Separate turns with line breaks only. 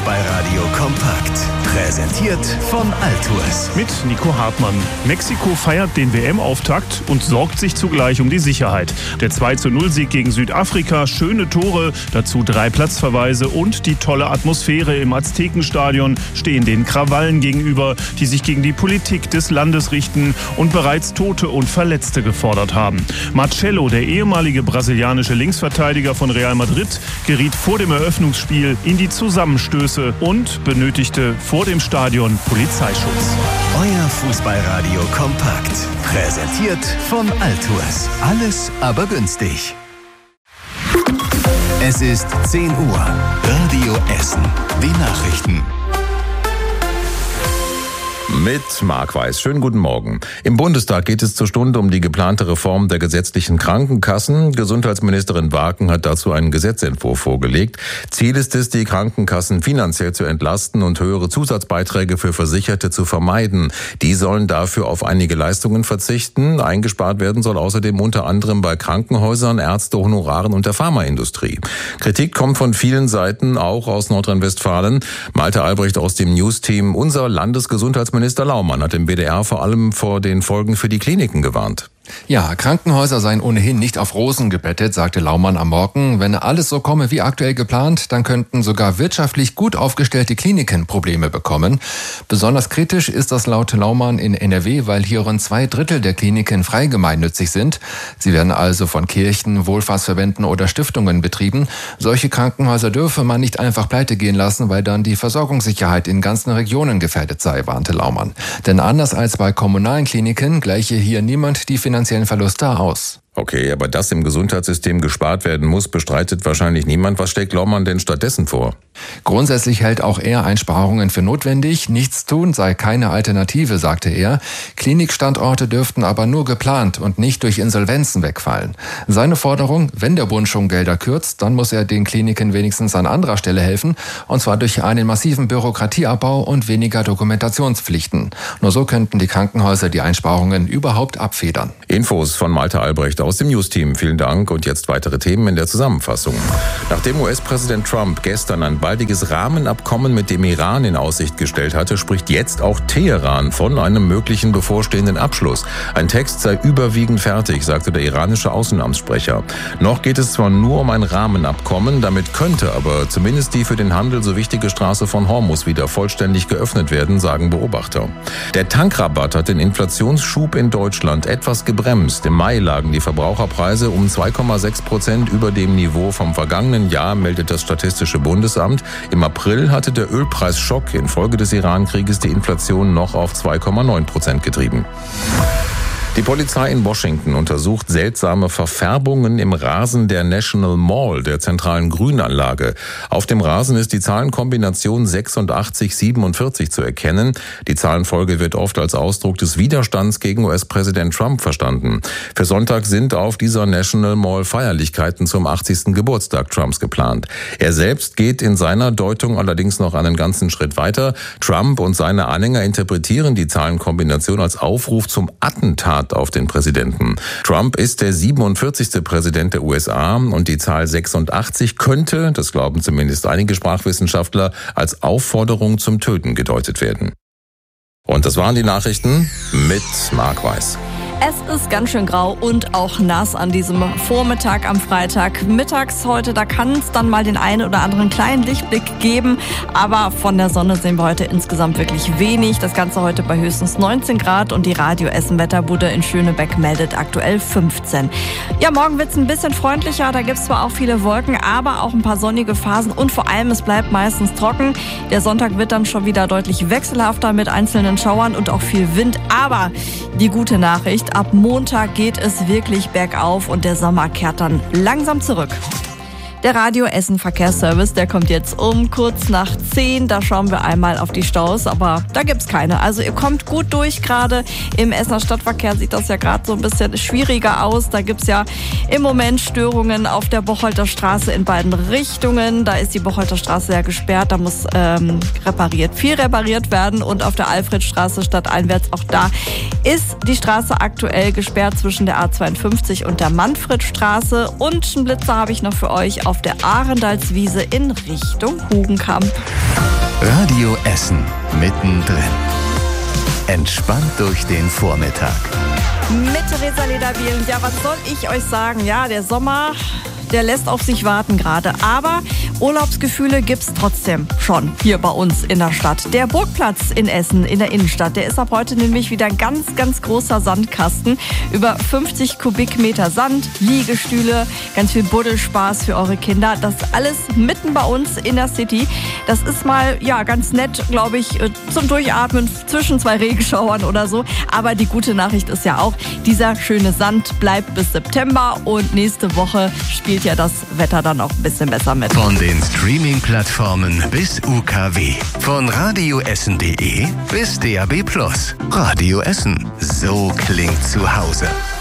Fußballradio kompakt. Präsentiert von Altours.
Mit Nico Hartmann. Mexiko feiert den WM-Auftakt und sorgt sich zugleich um die Sicherheit. Der 2:0-Sieg gegen Südafrika, schöne Tore, dazu 3 Platzverweise und die tolle Atmosphäre im Aztekenstadion stehen den Krawallen gegenüber, die sich gegen die Politik des Landes richten und bereits Tote und Verletzte gefordert haben. Marcelo, der ehemalige brasilianische Linksverteidiger von Real Madrid, geriet vor dem Eröffnungsspiel in die Zusammenstöße und benötigte vor dem Stadion Polizeischutz.
Euer Fußballradio kompakt. Präsentiert von Altours. Alles aber günstig. Es ist 10 Uhr. Radio Essen. Die Nachrichten.
Mit Marc Weiß. Schönen guten Morgen. Im Bundestag geht es zur Stunde um die geplante Reform der gesetzlichen Krankenkassen. Gesundheitsministerin Waken hat dazu einen Gesetzentwurf vorgelegt. Ziel ist es, die Krankenkassen finanziell zu entlasten und höhere Zusatzbeiträge für Versicherte zu vermeiden. Die sollen dafür auf einige Leistungen verzichten. Eingespart werden soll außerdem unter anderem bei Krankenhäusern, Ärztehonoraren und der Pharmaindustrie. Kritik kommt von vielen Seiten, auch aus Nordrhein-Westfalen. Malte Albrecht aus dem News-Team. Unser Landesgesundheitsminister Laumann hat im WDR vor allem vor den Folgen für die Kliniken gewarnt.
Ja, Krankenhäuser seien ohnehin nicht auf Rosen gebettet, sagte Laumann am Morgen. Wenn alles so komme wie aktuell geplant, dann könnten sogar wirtschaftlich gut aufgestellte Kliniken Probleme bekommen. Besonders kritisch ist das laut Laumann in NRW, weil hier rund 2/3 der Kliniken frei gemeinnützig sind. Sie werden also von Kirchen, Wohlfahrtsverbänden oder Stiftungen betrieben. Solche Krankenhäuser dürfe man nicht einfach pleite gehen lassen, weil dann die Versorgungssicherheit in ganzen Regionen gefährdet sei, warnte Laumann. Denn anders als bei kommunalen Kliniken gleiche hier niemand die finanziellen Verluste aus.
Okay, aber dass im Gesundheitssystem gespart werden muss, bestreitet wahrscheinlich niemand. Was schlägt Laumann denn stattdessen vor?
Grundsätzlich hält auch er Einsparungen für notwendig. Nichts tun sei keine Alternative, sagte er. Klinikstandorte dürften aber nur geplant und nicht durch Insolvenzen wegfallen. Seine Forderung, wenn der Bund schon Gelder kürzt, dann muss er den Kliniken wenigstens an anderer Stelle helfen. Und zwar durch einen massiven Bürokratieabbau und weniger Dokumentationspflichten. Nur so könnten die Krankenhäuser die Einsparungen überhaupt abfedern.
Infos von Malte Albrecht aus dem News-Team. Vielen Dank und jetzt weitere Themen in der Zusammenfassung. Nachdem US-Präsident Trump gestern ein baldiges Rahmenabkommen mit dem Iran in Aussicht gestellt hatte, spricht jetzt auch Teheran von einem möglichen bevorstehenden Abschluss. Ein Text sei überwiegend fertig, sagte der iranische Außenamtssprecher. Noch geht es zwar nur um ein Rahmenabkommen, damit könnte aber zumindest die für den Handel so wichtige Straße von Hormuz wieder vollständig geöffnet werden, sagen Beobachter. Der Tankrabatt hat den Inflationsschub in Deutschland etwas gebremst. Im Mai lagen die Verbraucherpreise um 2,6% über dem Niveau vom vergangenen Jahr, meldet das Statistische Bundesamt. Im April hatte der Ölpreisschock infolge des Iran-Krieges die Inflation noch auf 2,9% getrieben. Die Polizei in Washington untersucht seltsame Verfärbungen im Rasen der National Mall, der zentralen Grünanlage. Auf dem Rasen ist die Zahlenkombination 8647 zu erkennen. Die Zahlenfolge wird oft als Ausdruck des Widerstands gegen US-Präsident Trump verstanden. Für Sonntag sind auf dieser National Mall Feierlichkeiten zum 80. Geburtstag Trumps geplant. Er selbst geht in seiner Deutung allerdings noch einen ganzen Schritt weiter. Trump und seine Anhänger interpretieren die Zahlenkombination als Aufruf zum Attentat auf den Präsidenten. Trump ist der 47. Präsident der USA und die Zahl 86 könnte, das glauben zumindest einige Sprachwissenschaftler, als Aufforderung zum Töten gedeutet werden. Und das waren die Nachrichten mit Marc Weiß.
Es ist ganz schön grau und auch nass an diesem Vormittag am Freitag. Mittags heute, da kann es dann mal den einen oder anderen kleinen Lichtblick geben. Aber von der Sonne sehen wir heute insgesamt wirklich wenig. Das Ganze heute bei höchstens 19 Grad und die Radio Essen Wetterbude in Schönebeck meldet aktuell 15. Ja, morgen wird es ein bisschen freundlicher. Da gibt es zwar auch viele Wolken, aber auch ein paar sonnige Phasen und vor allem es bleibt meistens trocken. Der Sonntag wird dann schon wieder deutlich wechselhafter mit einzelnen Schauern und auch viel Wind. Aber die gute Nachricht: ab Montag geht es wirklich bergauf und der Sommer kehrt dann langsam zurück. Der Radio Essen Verkehrsservice, der kommt jetzt um kurz nach 10. Da schauen wir einmal auf die Staus, aber da gibt's keine. Also ihr kommt gut durch. Gerade im Essener Stadtverkehr sieht das ja gerade so ein bisschen schwieriger aus. Da gibt's ja im Moment Störungen auf der Bocholter Straße in beiden Richtungen. Da ist die Bocholter Straße ja gesperrt. Da muss viel repariert werden. Und auf der Alfredstraße stadteinwärts, auch da ist die Straße aktuell gesperrt zwischen der A52 und der Manfredstraße. Und einen Blitzer habe ich noch für euch. Auf auf der Arendalswiese in Richtung Hugenkamp.
Radio Essen mittendrin. Entspannt durch den Vormittag.
Mit Theresa Lederbiel. Ja, was soll ich euch sagen? Ja, der Sommer, der lässt auf sich warten gerade. Aber Urlaubsgefühle gibt's trotzdem schon hier bei uns in der Stadt. Der Burgplatz in Essen, in der Innenstadt, der ist ab heute nämlich wieder ein ganz, ganz großer Sandkasten. Über 50 Kubikmeter Sand, Liegestühle, ganz viel Buddelspaß für eure Kinder. Das alles mitten bei uns in der City. Das ist mal, ja, ganz nett, glaube ich, zum Durchatmen zwischen 2 Regenschauern oder so. Aber die gute Nachricht ist ja auch, dieser schöne Sand bleibt bis September und nächste Woche spielt ja das Wetter dann auch ein bisschen besser mit.
Von den Streaming-Plattformen bis UKW. Von radioessen.de bis DAB+. Radio Essen. So klingt zu Hause.